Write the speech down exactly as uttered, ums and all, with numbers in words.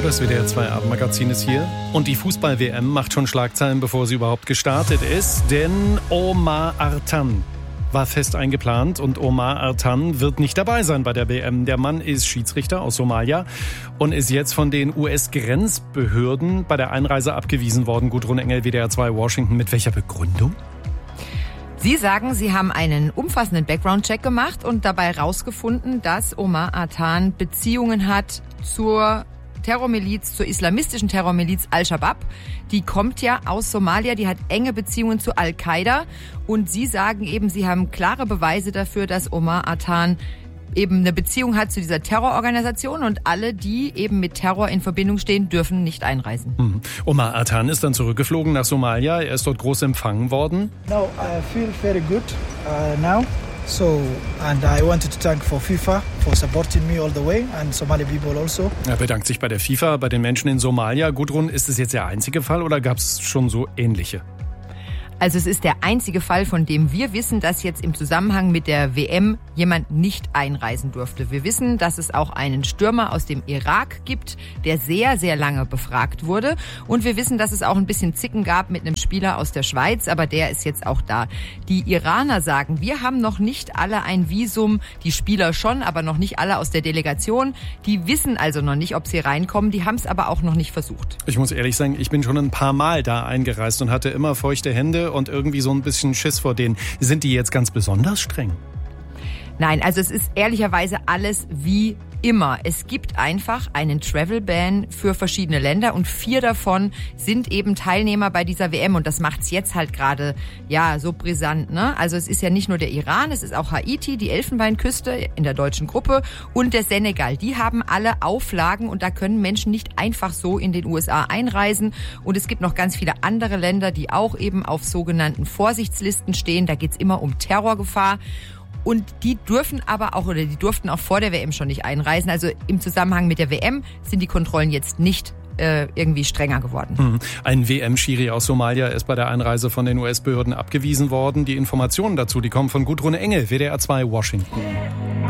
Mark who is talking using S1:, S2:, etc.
S1: das W D R zwei Abendmagazin ist hier. Und die Fußball-W M macht schon Schlagzeilen, bevor sie überhaupt gestartet ist. Denn Omar Artan war fest eingeplant und Omar Artan wird nicht dabei sein bei der W M. Der Mann ist Schiedsrichter aus Somalia und ist jetzt von den U S-Grenzbehörden bei der Einreise abgewiesen worden. Gudrun Engel, W D R zwei Washington. Mit welcher Begründung?
S2: Sie sagen, Sie haben einen umfassenden Background-Check gemacht und dabei herausgefunden, dass Omar Artan Beziehungen hat zur Terrormiliz, zur islamistischen Terrormiliz Al-Shabaab. Die kommt ja aus Somalia, die hat enge Beziehungen zu Al-Qaida. Und Sie sagen eben, Sie haben klare Beweise dafür, dass Omar Artan eben eine Beziehung hat zu dieser Terrororganisation und alle, die eben mit Terror in Verbindung stehen, dürfen nicht einreisen.
S1: Mhm. Omar Artan ist dann zurückgeflogen nach Somalia. Er ist dort groß empfangen worden.
S3: No, I feel very good uh, now. So, and I wanted to thank for FIFA for supporting me all the way and Somali people also.
S1: Er bedankt sich bei der FIFA, bei den Menschen in Somalia. Gudrun, ist es jetzt der einzige Fall oder gab es schon so ähnliche?
S2: Also es ist der einzige Fall, von dem wir wissen, dass jetzt im Zusammenhang mit der W M jemand nicht einreisen durfte. Wir wissen, dass es auch einen Stürmer aus dem Irak gibt, der sehr, sehr lange befragt wurde. Und wir wissen, dass es auch ein bisschen Zicken gab mit einem Spieler aus der Schweiz, aber der ist jetzt auch da. Die Iraner sagen, wir haben noch nicht alle ein Visum, die Spieler schon, aber noch nicht alle aus der Delegation. Die wissen also noch nicht, ob sie reinkommen, die haben es aber auch noch nicht versucht.
S1: Ich muss ehrlich sagen, ich bin schon ein paar Mal da eingereist und hatte immer feuchte Hände und irgendwie so ein bisschen Schiss vor denen. Sind die jetzt ganz besonders streng?
S2: Nein, also es ist ehrlicherweise alles wie immer. Es gibt einfach einen Travel-Ban für verschiedene Länder und vier davon sind eben Teilnehmer bei dieser W M und das macht's jetzt halt gerade ja so brisant, ne? Also es ist ja nicht nur der Iran, es ist auch Haiti, die Elfenbeinküste in der deutschen Gruppe und der Senegal. Die haben alle Auflagen und da können Menschen nicht einfach so in den U S A einreisen und es gibt noch ganz viele andere Länder, die auch eben auf sogenannten Vorsichtslisten stehen. Da geht's immer um Terrorgefahr. Und die dürfen aber auch, oder die durften auch vor der W M schon nicht einreisen. Also im Zusammenhang mit der W M sind die Kontrollen jetzt nicht äh, irgendwie strenger geworden.
S1: Mhm. Ein W M-Schiri aus Somalia ist bei der Einreise von den U S-Behörden abgewiesen worden. Die Informationen dazu, die kommen von Gudrun Engel, W D R zwei Washington.